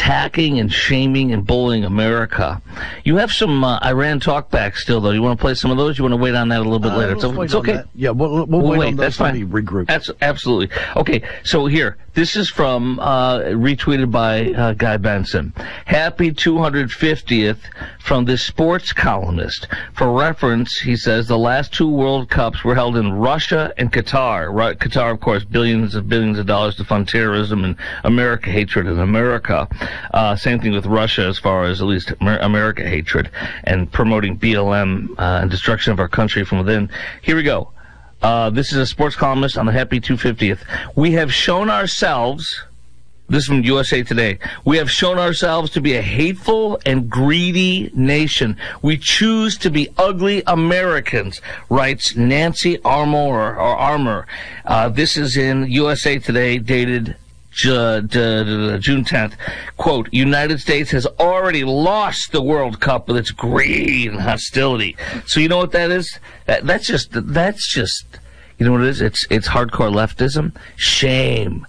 attacking and shaming and bullying America. You have some Iran talkback still, though. You want to play some of those? You want to wait on that a little bit later? It's okay. Yeah, we'll wait on that's fine. Regroup. Absolutely. Okay, so here. This is from, retweeted by Guy Benson. Happy 250th from this sports columnist. For reference, he says the last two World Cups were held in Russia and Qatar. Qatar, of course, billions of dollars to fund terrorism and America hatred in America. Same thing with Russia as far as at least America hatred and promoting BLM and destruction of our country from within. Here we go. This is a sports columnist on the Happy 250th. We have shown ourselves, this is from USA Today, we have shown ourselves to be a hateful and greedy nation. We choose to be ugly Americans, writes Nancy Armour. This is in USA Today, dated June 10th. Quote, United States has already lost the World Cup with its greed and hostility. So you know what that is? That's just, you know what it is? It's hardcore leftism. Shame,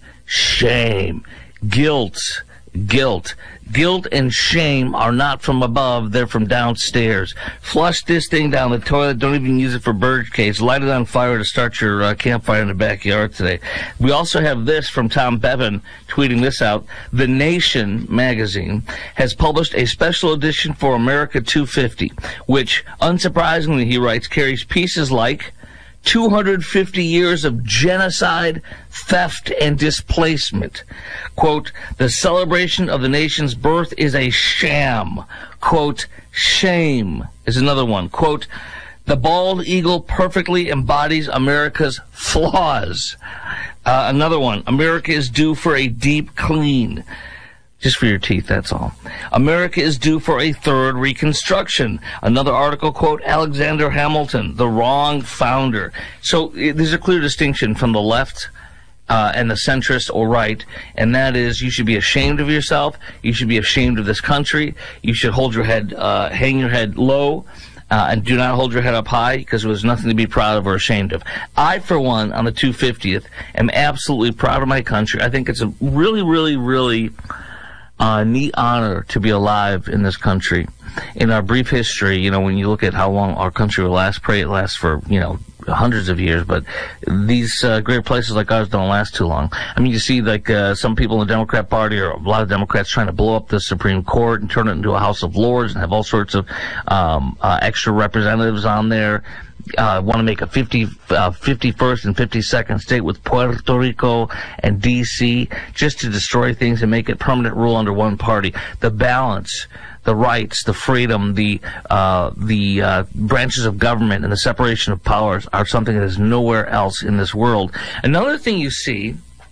guilt and shame are not from above, they're from downstairs. Flush this thing down the toilet, don't even use it for bird cage. Light it on fire to start your campfire in the backyard today. We also have this from Tom Bevan tweeting this out. The Nation magazine has published a special edition for America 250, which, unsurprisingly, he writes, carries pieces like 250 years of genocide, theft, and displacement. Quote, the celebration of the nation's birth is a sham. Quote, shame is another one. Quote, the bald eagle perfectly embodies America's flaws. Another one, America is due for a deep clean. Just for your teeth, that's all. America is due for a third reconstruction. Another article, quote, Alexander Hamilton, the wrong founder. So there's a clear distinction from the left and the centrist or right, and that is you should be ashamed of yourself. You should be ashamed of this country. You should hold your head, hang your head low. And do not hold your head up high because there was nothing to be proud of or ashamed of. I, for one, on the 250th, am absolutely proud of my country. I think it's a really, really, really neat honor to be alive in this country. In our brief history, you know, when you look at how long our country will last, pray it lasts for, you know, hundreds of years, but these great places like ours don't last too long. I mean, you see, like, some people in the Democrat Party, or a lot of Democrats, trying to blow up the Supreme Court and turn it into a House of Lords and have all sorts of extra representatives on there. Want to make a 51st and 52nd state with Puerto Rico and D.C. just to destroy things and make it permanent rule under one party. The balance, the rights, the freedom, the branches of government and the separation of powers are something that is nowhere else in this world. Another thing you see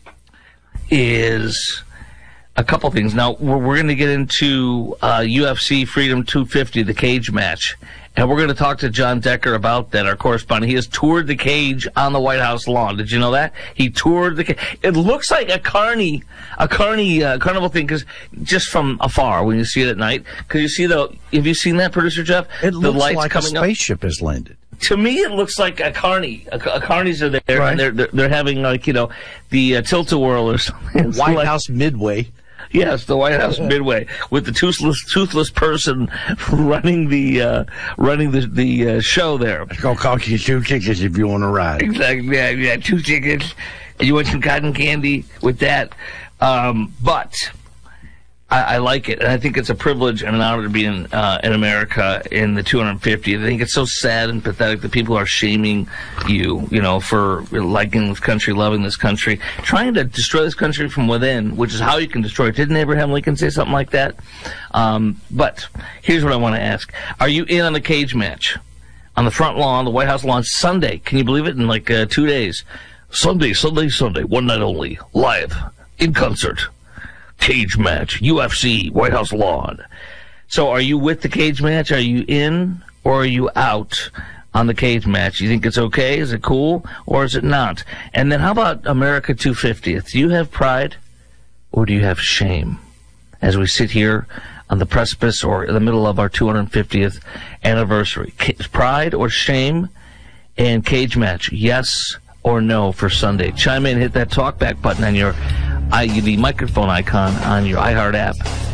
is a couple things. Now, we're going to get into UFC Freedom 250, the cage match. And we're going to talk to John Decker about that, our correspondent. He has toured the cage on the White House lawn. Did you know that? He toured the cage. It looks like a carnival thing, because just from afar, when you see it at night, because you see have you seen that, Producer Jeff? It looks like a spaceship has landed. To me, it looks like a carny. Carnies are there, right. And they're having, like, you know, the tilt-a-whirl or something. White House Midway. Yes, the White House Midway, with the toothless person running the show there. It's gonna cost you 2 tickets if you want to ride. Exactly. Yeah, 2 tickets. And you want some cotton candy with that. But I like it, and I think it's a privilege and an honor to be in America in the 250th. I think it's so sad and pathetic that people are shaming you know, for liking this country, loving this country, trying to destroy this country from within, which is how you can destroy it. Didn't Abraham Lincoln say something like that? But here's what I want to ask. Are you in on the cage match? On the front lawn, the White House lawn, Sunday. Can you believe it? In like 2 days. Sunday, one night only, live, in concert. Cage match, UFC, White House lawn. So are you with the cage match? Are you in, or are you out on the cage match? You think it's okay? Is it cool? Or is it not? And then how about America 250th? Do you have pride, or do you have shame? As we sit here on the precipice or in the middle of our 250th anniversary. Pride or shame? And cage match, yes or no for Sunday? Chime in, hit that talkback button on the microphone icon on your iHeart app.